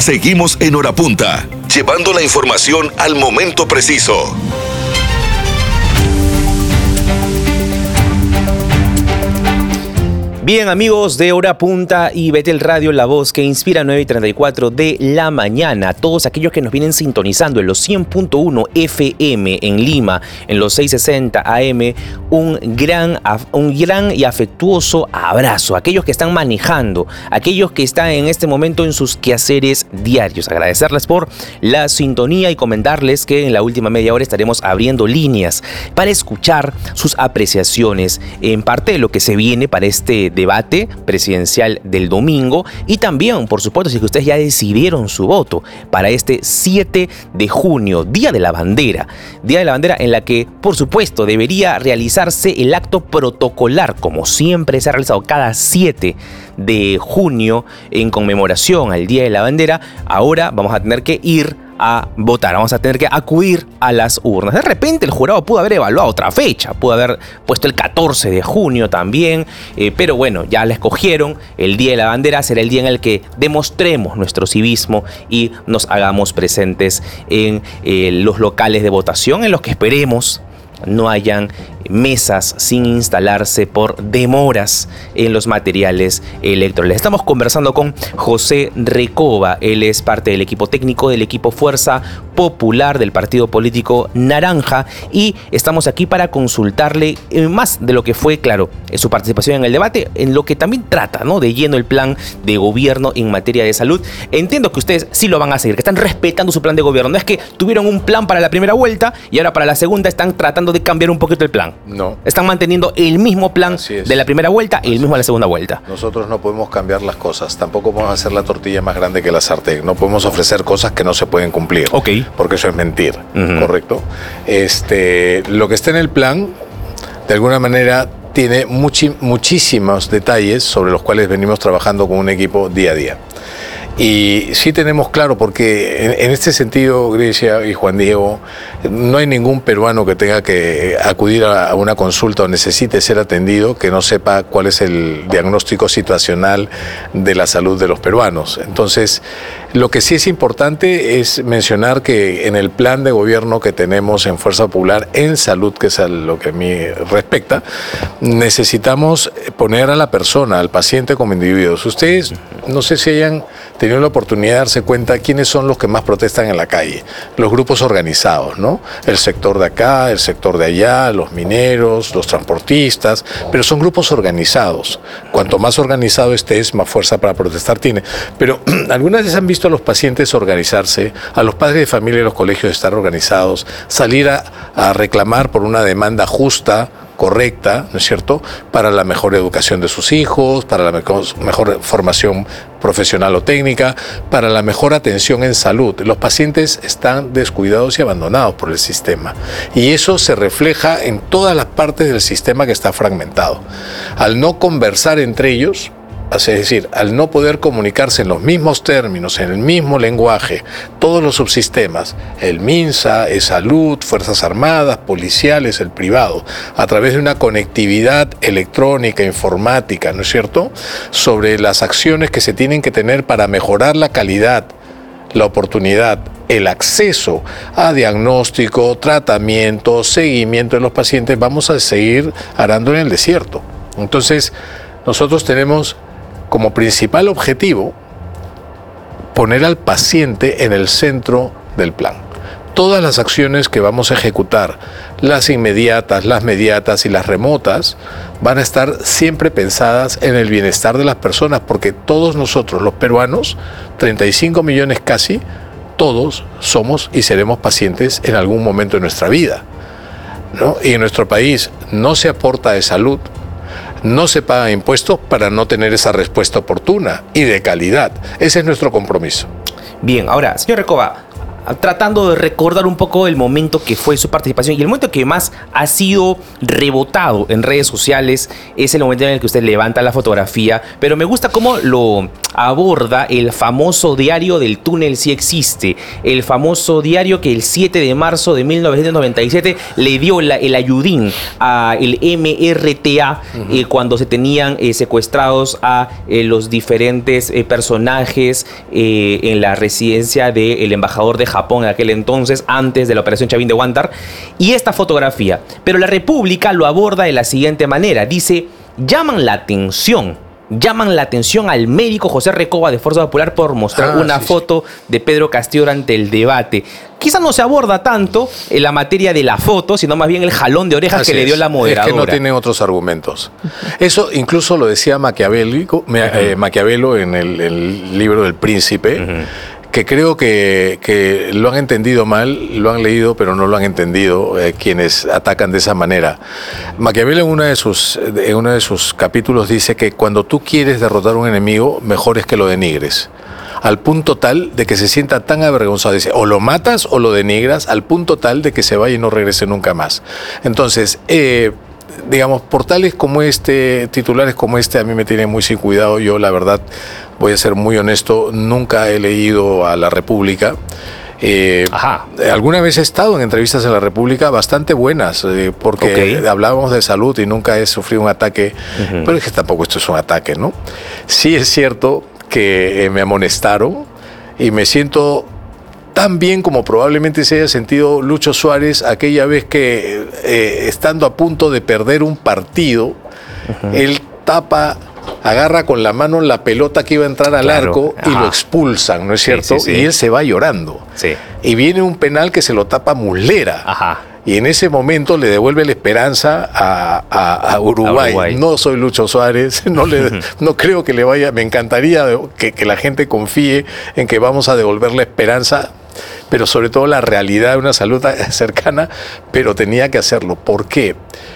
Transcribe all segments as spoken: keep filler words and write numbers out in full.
Seguimos en Hora Punta, llevando la información al momento preciso. Bien, amigos de Hora Punta y Betel Radio, la voz que inspira, nueve y treinta y cuatro de la mañana. Todos aquellos que nos vienen sintonizando en los cien punto uno F M en Lima, en los seiscientos sesenta A M, un gran, un gran y afectuoso abrazo. Aquellos que están manejando, aquellos que están en este momento en sus quehaceres diarios. Agradecerles por la sintonía y comentarles que en la última media hora estaremos abriendo líneas para escuchar sus apreciaciones en parte de lo que se viene para este debate presidencial del domingo, y también, por supuesto, si ustedes ya decidieron su voto para este siete de junio, Día de la Bandera, Día de la Bandera en la que, por supuesto, debería realizarse el acto protocolar, como siempre se ha realizado cada siete de junio en conmemoración al Día de la Bandera. Ahora vamos a tener que ir a votar, vamos a tener que acudir a las urnas. De repente el jurado pudo haber evaluado otra fecha, pudo haber puesto el catorce de junio también, eh, pero bueno, ya la escogieron. El Día de la Bandera será el día en el que demostremos nuestro civismo y nos hagamos presentes en eh, los locales de votación, en los que esperemos no hayan mesas sin instalarse por demoras en los materiales electorales. Estamos conversando con José Recoba. Él es parte del equipo técnico del equipo Fuerza Popular del partido político Naranja, y estamos aquí para consultarle más de lo que fue, claro, su participación en el debate, en lo que también trata, ¿no?, de lleno el plan de gobierno en materia de salud. Entiendo que ustedes sí lo van a seguir, que están respetando su plan de gobierno. No es que tuvieron un plan para la primera vuelta y ahora para la segunda están tratando de cambiar un poquito el plan. No. Están manteniendo el mismo plan de la primera vuelta y el mismo de la segunda vuelta. Nosotros no podemos cambiar las cosas. Tampoco podemos hacer la tortilla más grande que la sartén. No podemos ofrecer cosas que no se pueden cumplir. Ok. Porque eso es mentir. Uh-huh. ¿Correcto? Este, lo que está en el plan, de alguna manera, tiene muchi- muchísimos detalles sobre los cuales venimos trabajando con un equipo día a día. Y sí tenemos claro, porque en, en este sentido, Grecia y Juan Diego, no hay ningún peruano que tenga que acudir a, a una consulta o necesite ser atendido que no sepa cuál es el diagnóstico situacional de la salud de los peruanos. Entonces, lo que sí es importante es mencionar que en el plan de gobierno que tenemos en Fuerza Popular en salud, que es a lo que a mí respecta, necesitamos poner a la persona, al paciente como individuos. Ustedes, no sé si hayan tenido la oportunidad de darse cuenta quiénes son los que más protestan en la calle. Los grupos organizados, ¿no? El sector de acá, el sector de allá, los mineros, los transportistas, pero son grupos organizados. Cuanto más organizado estés, más fuerza para protestar tiene. Pero algunas veces han visto a los pacientes organizarse, a los padres de familia y los colegios estar organizados, salir a, a reclamar por una demanda justa, correcta, ¿no es cierto?, para la mejor educación de sus hijos, para la mejor, mejor formación profesional o técnica, para la mejor atención en salud. Los pacientes están descuidados y abandonados por el sistema. Y eso se refleja en todas las partes del sistema que está fragmentado. Al no conversar entre ellos, es decir, al no poder comunicarse en los mismos términos, en el mismo lenguaje, todos los subsistemas, el MINSA, el Salud, Fuerzas Armadas, policiales, el privado, a través de una conectividad electrónica, informática, ¿no es cierto?, sobre las acciones que se tienen que tener para mejorar la calidad, la oportunidad, el acceso a diagnóstico, tratamiento, seguimiento de los pacientes, vamos a seguir arando en el desierto. Entonces, nosotros tenemos como principal objetivo poner al paciente en el centro del plan. Todas las acciones que vamos a ejecutar, las inmediatas, las mediatas y las remotas, van a estar siempre pensadas en el bienestar de las personas, porque todos nosotros, los peruanos, treinta y cinco millones casi, todos somos y seremos pacientes en algún momento de nuestra vida, ¿no? Y en nuestro país no se aporta de salud, no se pagan impuestos para no tener esa respuesta oportuna y de calidad. Ese es nuestro compromiso. Bien, ahora, señor Recoba, tratando de recordar un poco el momento que fue su participación, y el momento que más ha sido rebotado en redes sociales es el momento en el que usted levanta la fotografía, pero me gusta cómo lo aborda el famoso diario del túnel sí existe, el famoso diario que el siete de marzo de mil novecientos noventa y siete le dio la, el ayudín a el M R T A uh-huh. eh, cuando se tenían eh, secuestrados a eh, los diferentes eh, personajes eh, en la residencia del embajador de Japón en aquel entonces, antes de la operación Chavín de Huántar, y esta fotografía. Pero la República lo aborda de la siguiente manera, dice: llaman la atención llaman la atención al médico José Recoba de Fuerza Popular por mostrar ah, una sí, foto sí. de Pedro Castillo durante el debate. Quizás no se aborda tanto en la materia de la foto, sino más bien el jalón de orejas Así que es. le dio la moderadora. Es que no tienen otros argumentos. Eso incluso lo decía Maquiavelo, uh-huh. eh, Maquiavelo en el, el libro del Príncipe, uh-huh. que creo que, que lo han entendido mal, lo han leído, pero no lo han entendido eh, quienes atacan de esa manera. Maquiavelo en, una de sus, en uno de sus capítulos dice que cuando tú quieres derrotar a un enemigo, mejor es que lo denigres. Al punto tal de que se sienta tan avergonzado. Dice, o lo matas o lo denigras, al punto tal de que se vaya y no regrese nunca más. Entonces, eh, digamos, portales como este, titulares como este, a mí me tienen muy sin cuidado. Yo, la verdad, voy a ser muy honesto, nunca he leído a La República. Eh, Ajá. Alguna vez he estado en entrevistas en La República bastante buenas, eh, porque okay. hablábamos de salud y nunca he sufrido un ataque, uh-huh. pero es que tampoco esto es un ataque, ¿no? Sí es cierto que eh, me amonestaron y me siento tan bien como probablemente se haya sentido Lucho Suárez aquella vez que, eh, estando a punto de perder un partido, uh-huh. él tapa, agarra con la mano la pelota que iba a entrar al claro. arco Ajá. y lo expulsan, ¿no es cierto? Sí, sí, sí. Y él se va llorando. Sí. Y viene un penal que se lo tapa Muslera. Ajá. Y en ese momento le devuelve la esperanza a, a, a, Uruguay. a Uruguay. No soy Lucho Suárez, no, le, no creo que le vaya, me encantaría que, que la gente confíe en que vamos a devolver la esperanza, pero sobre todo la realidad de una salud cercana, pero tenía que hacerlo. ¿Por qué?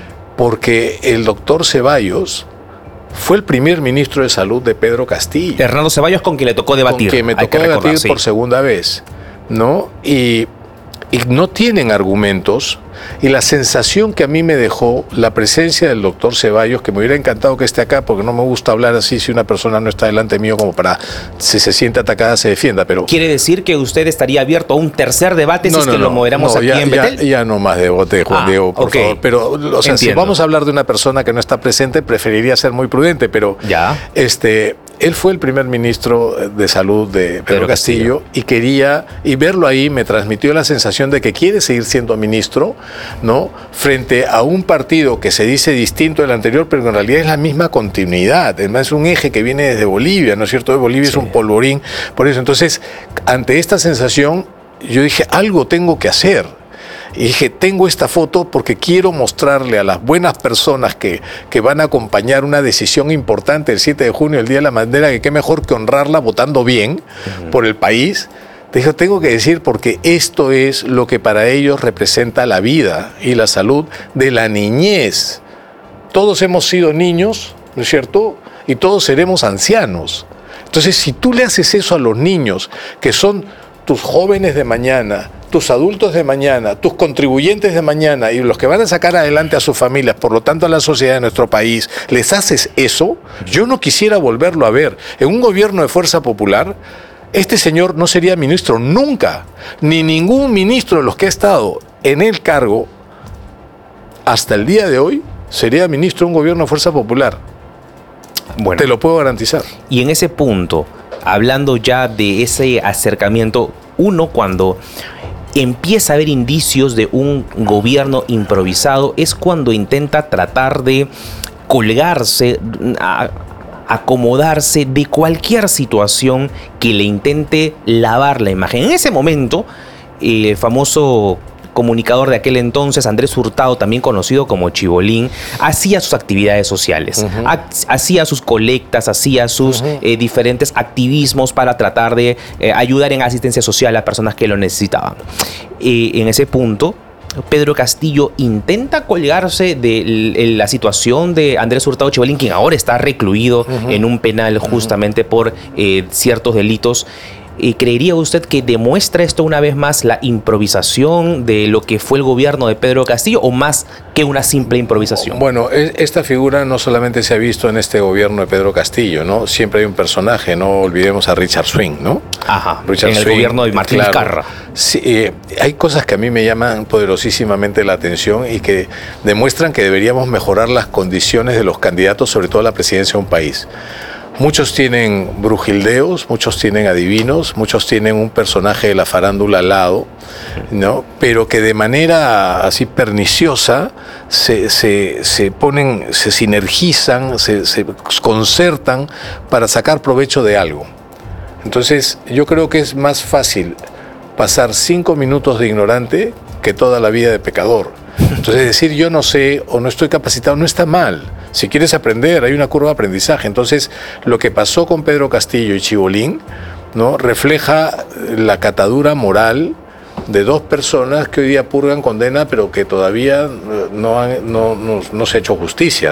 Porque el doctor Ceballos fue el primer ministro de Salud de Pedro Castillo. Hernando Ceballos, con quien le tocó debatir. Con quien me tocó debatir recordar, sí. por segunda vez, ¿no? Y, y no tienen argumentos. Y la sensación que a mí me dejó la presencia del doctor Ceballos, que me hubiera encantado que esté acá, porque no me gusta hablar así si una persona no está delante mío como para, si se siente atacada, se defienda. Pero ¿quiere decir que usted estaría abierto a un tercer debate no, si es no, que no, lo moderamos no, aquí ya, en Betel? Ya, ya no más debate, Juan ah, Diego, por okay. favor. Pero, o sea, Entiendo. si vamos a hablar de una persona que no está presente, preferiría ser muy prudente, pero ya. este... Él fue el primer ministro de Salud de Pedro, Pedro Castillo, Castillo y quería, y verlo ahí me transmitió la sensación de que quiere seguir siendo ministro, ¿no? Frente a un partido que se dice distinto del anterior, pero que en realidad es la misma continuidad. Además es un eje que viene desde Bolivia, ¿no es cierto? De Bolivia sí. es un polvorín. Por eso, entonces, ante esta sensación, yo dije, algo tengo que hacer. Y dije, tengo esta foto porque quiero mostrarle a las buenas personas que, que van a acompañar una decisión importante el siete de junio, el Día de la Bandera, que qué mejor que honrarla votando bien uh-huh. por el país. Te dije, tengo que decir porque esto es lo que para ellos representa la vida y la salud de la niñez. Todos hemos sido niños, ¿no es cierto? Y todos seremos ancianos. Entonces, si tú le haces eso a los niños, que son tus jóvenes de mañana, tus adultos de mañana, tus contribuyentes de mañana y los que van a sacar adelante a sus familias, por lo tanto a la sociedad de nuestro país, les haces eso, yo no quisiera volverlo a ver. En un gobierno de Fuerza Popular, este señor no sería ministro nunca, ni ningún ministro de los que ha estado en el cargo hasta el día de hoy sería ministro de un gobierno de Fuerza Popular. Bueno, te lo puedo garantizar. Y en ese punto, hablando ya de ese acercamiento, uno cuando empieza a haber indicios de un gobierno improvisado es cuando intenta tratar de colgarse, a, acomodarse de cualquier situación que le intente lavar la imagen. En ese momento, el famoso comunicador de aquel entonces, Andrés Hurtado, también conocido como Chibolín, hacía sus actividades sociales, uh-huh. hacía sus colectas, hacía sus uh-huh. eh, diferentes activismos para tratar de eh, ayudar en asistencia social a personas que lo necesitaban. Eh, en ese punto, Pedro Castillo intenta colgarse de la situación de Andrés Hurtado Chibolín, quien ahora está recluido uh-huh. en un penal justamente uh-huh. por eh, ciertos delitos. ¿Y creería usted que demuestra esto una vez más la improvisación de lo que fue el gobierno de Pedro Castillo o más que una simple improvisación? Bueno, esta figura no solamente se ha visto en este gobierno de Pedro Castillo, ¿no? Siempre hay un personaje, no olvidemos a Richard Swing, ¿no? Ajá, Richard en el Swing, gobierno de Martín claro. Vizcarra. Sí, eh, hay cosas que a mí me llaman poderosísimamente la atención y que demuestran que deberíamos mejorar las condiciones de los candidatos, sobre todo a la presidencia de un país. Muchos tienen brujildeos, muchos tienen adivinos, muchos tienen un personaje de la farándula al lado, ¿no? Pero que de manera así perniciosa se, se, se ponen, se sinergizan, se, se concertan para sacar provecho de algo. Entonces, yo creo que es más fácil pasar cinco minutos de ignorante que toda la vida de pecador. Entonces, decir yo no sé o no estoy capacitado no está mal. Si quieres aprender, hay una curva de aprendizaje. Entonces, lo que pasó con Pedro Castillo y Chibolín, ¿no?, refleja la catadura moral de dos personas que hoy día purgan condena, pero que todavía no, han, no, no, no se ha hecho justicia.